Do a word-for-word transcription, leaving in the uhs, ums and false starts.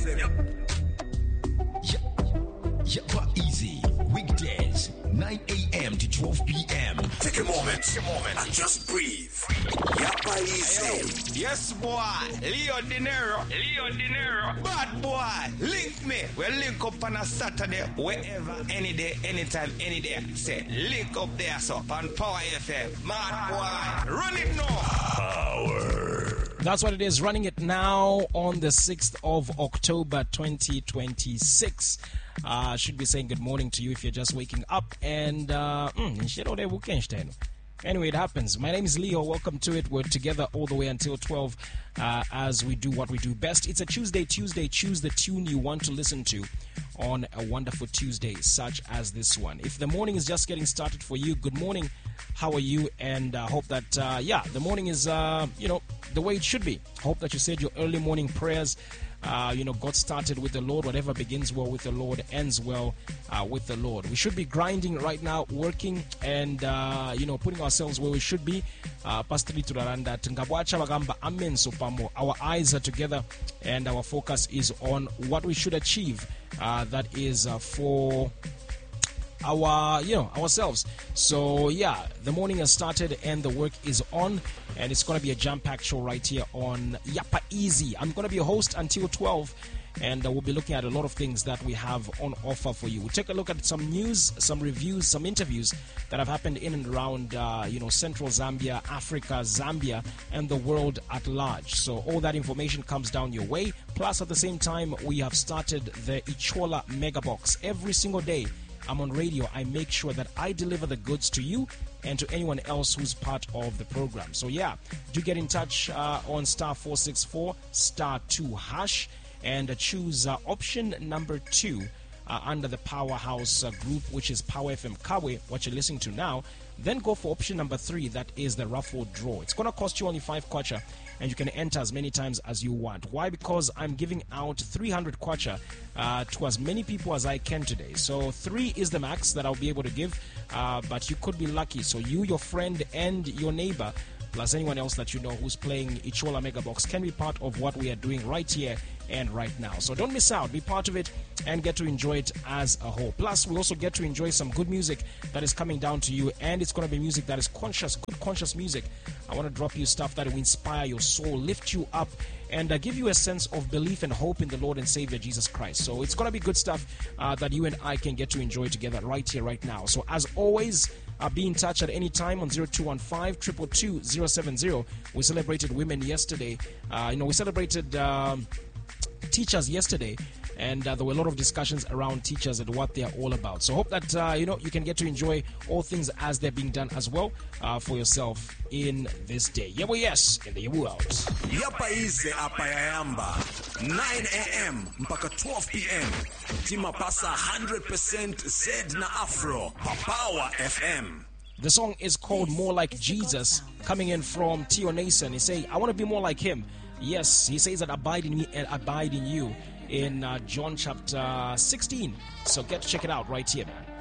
Yapa Easy, weekdays, nine a.m. to twelve p.m. Take a moment, take a moment and just breathe. Yapa Easy. Yes, boy. Leo Dinero. Leo Dinero. Bad boy. Link me. We'll link up on a Saturday, wherever, any day, anytime, any day. Say, link up there, so on Power F M. Mad boy. Run it now. Power. That's what it is. Running it now on the sixth of October, twenty twenty-six. Uh, should be saying good morning to you if you're just waking up. And, uh, mm, anyway, it happens. My name is Leo. Welcome to it. We're together all the way until twelve uh, as we do what we do best. It's a Tuesday, Tuesday. Choose the tune you want to listen to on a wonderful Tuesday such as this one. If the morning is just getting started for you, good morning. How are you? And I uh, hope that, uh, yeah, the morning is, uh, you know, the way it should be. Hope that you said your early morning prayers. Uh, you know, got started with the Lord. Whatever begins well with the Lord ends well uh, with the Lord. We should be grinding right now, working and, uh, you know, putting ourselves where we should be. Uh, our eyes are together and our focus is on what we should achieve. Uh, that is uh, for our, you know, ourselves. So yeah, the morning has started and the work is on, and it's going to be a jam-packed show right here on Yapa Easy. I'm going to be a host until twelve, and uh, we'll be looking at a lot of things that we have on offer for you. We'll take a look at some news, some reviews, some interviews that have happened in and around, uh, you know, Central Zambia, Africa, Zambia, and the world at large. So all that information comes down your way. Plus, at the same time, we have started the Ichola Mega Box every single day. I'm on radio. I make sure that I deliver the goods to you and to anyone else who's part of the program. So yeah, do get in touch uh, on star four six four star two hash and uh, choose uh, option number two uh, under the Powerhouse uh, group, which is Power F M Kawe, what you're listening to now. Then go for option number three, that is the raffle draw. It's going to cost you only five kwacha, and you can enter as many times as you want. Why? Because I'm giving out three hundred kwacha uh, to as many people as I can today. So three is the max that I'll be able to give, uh, but you could be lucky. So you, your friend, and your neighbor, plus anyone else that you know who's playing Ichola Mega Box, can be part of what we are doing right here and right now. So don't miss out. Be part of it and get to enjoy it as a whole. Plus, we also get to enjoy some good music that is coming down to you, and it's going to be music that is conscious, good conscious music. I want to drop you stuff that will inspire your soul, lift you up, and uh, give you a sense of belief and hope in the Lord and Savior Jesus Christ. So it's going to be good stuff uh, that you and I can get to enjoy together right here, right now. So as always, Uh, be in touch at any time on zero two one five, two two two, zero seven zero. We celebrated women yesterday. Uh, you know, we celebrated um, teachers yesterday, and uh, there were a lot of discussions around teachers and what they're all about. So hope that, uh, you know, you can get to enjoy all things as they're being done as well uh, for yourself in this day. Yeah, well, yes, in the Yabu out. Yapa Easy Apayayamba. nine a.m. mpaka twelve p.m. Tima pasa one hundred percent Z na Afro. Power F M. The song is called More Like Jesus, coming in from Tio Nason. He say, I want to be more like him. Yes, he says that abide in me and abide in you in uh, John chapter sixteen. So get to check it out right here, man.